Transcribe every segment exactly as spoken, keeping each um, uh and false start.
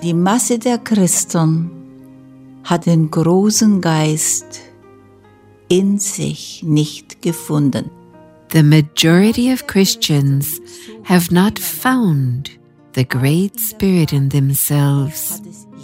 Die Masse der Christen hat den großen Geist in sich nicht gefunden. The majority of Christians have not found the Great Spirit in themselves.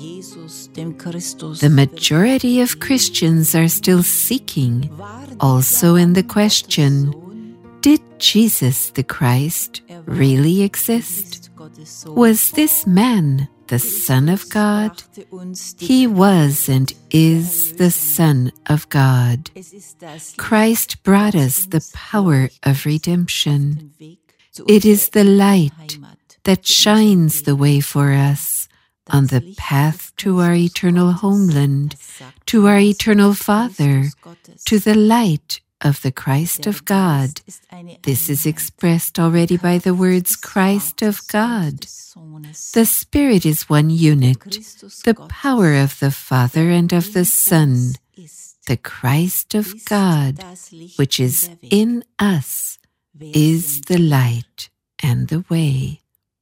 The majority of Christians are still seeking, also in the question, did Jesus the Christ really exist? Was this man the Son of God? He was and is the Son of God. Christ brought us the power of redemption. It is the light that shines the way for us on the path to our eternal homeland, to our eternal Father, to the light of the Christ of God. This is expressed already by the words Christ of God. The Spirit is one unit, the power of the Father and of the Son. The Christ of God, which is in us, is the light and the way.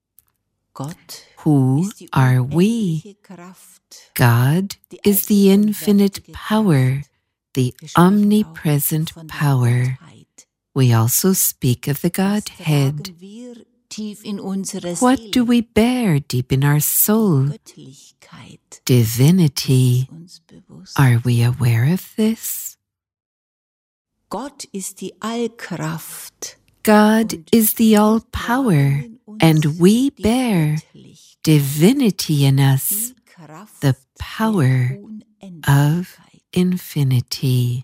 Who are we? God is the infinite power, the omnipresent power. We also speak of the Godhead. What do we bear deep in our soul? Divinity. Are we aware of this? God is the Allkraft. God is the all-power, and we bear divinity in us, the power of infinity.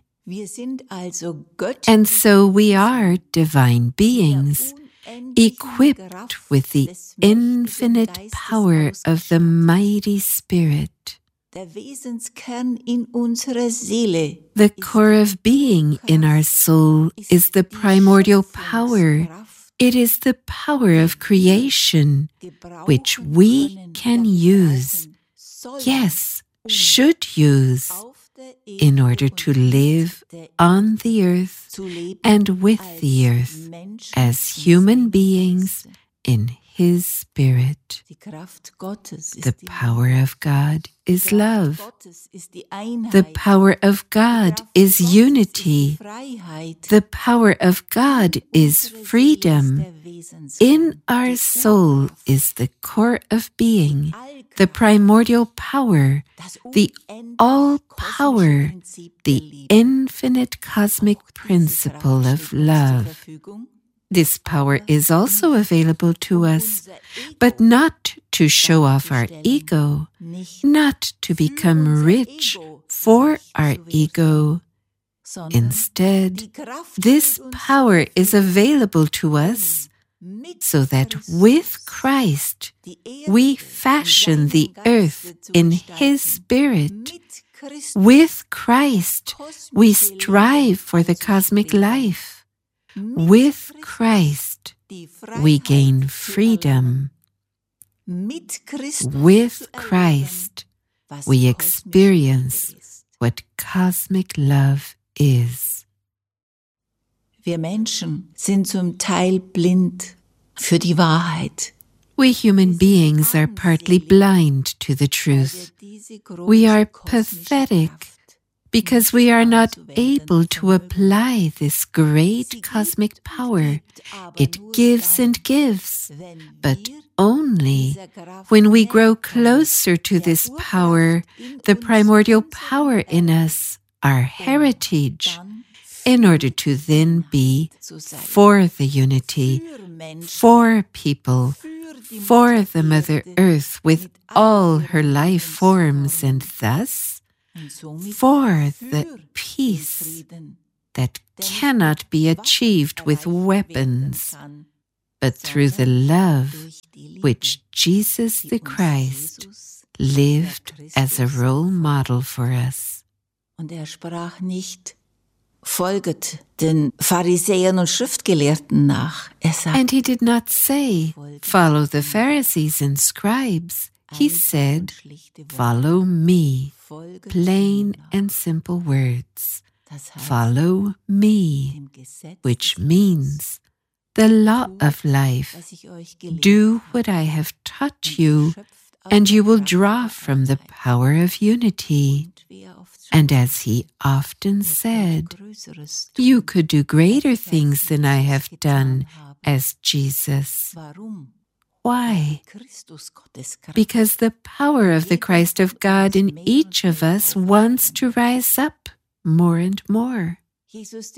And so we are divine beings, equipped with the infinite power of the mighty Spirit. The core of being in our soul is the primordial power. It is the power of creation, which we can use, yes, should use, in order to live on the earth and with the earth as human beings in His Spirit. The power of God is love. The power of God is unity. The power of God is freedom. In our soul is the core of being, the primordial power, the all-power, the infinite cosmic principle of love. This power is also available to us, but not to show off our ego, not to become rich for our ego. Instead, this power is available to us so that with Christ we fashion the earth in His Spirit. With Christ we strive for the cosmic life. With Christ, we gain freedom. With Christ, we experience what cosmic love is. Wir Menschen sind zum Teil blind für die Wahrheit. We human beings are partly blind to the truth. We are pathetic because we are not able to apply this great cosmic power. It gives and gives, but only when we grow closer to this power, the primordial power in us, our heritage, in order to then be for the unity, for people, for the Mother Earth with all her life forms, and thus for the peace that cannot be achieved with weapons, but through the love which Jesus the Christ lived as a role model for us. Und er sprach nicht, folget den Pharisäern und Schriftgelehrten nach. Er sagte, and he did not say, follow the Pharisees and scribes. He said, follow me. Plain and simple words. Follow me, which means the law of life. Do what I have taught you and you will draw from the power of unity. And as he often said, you could do greater things than I have done as Jesus. Why? Because the power of the Christ of God in each of us wants to rise up more and more. Jesus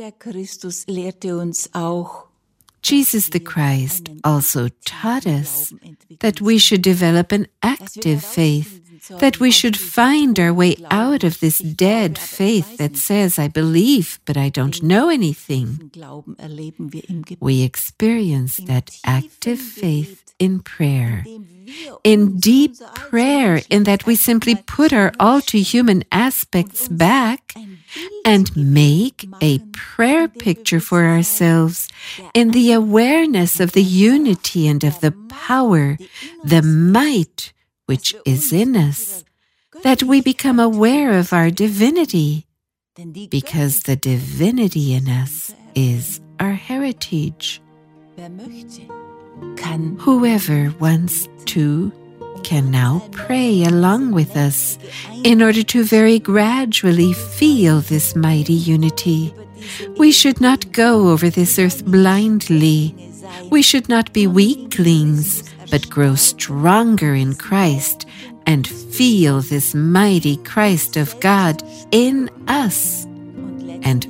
the Christ also taught us that we should develop an active faith, that we should find our way out of this dead faith that says, I believe, but I don't know anything. We experience that active faith in prayer, in deep prayer, in that we simply put our all-too-human aspects back and make a prayer picture for ourselves in the awareness of the unity and of the power, the might which is in us, that we become aware of our divinity, because the divinity in us is our heritage. Whoever wants to can now pray along with us in order to very gradually feel this mighty unity. We should not go over this earth blindly. We should not be weaklings, but grow stronger in Christ and feel this mighty Christ of God in us. And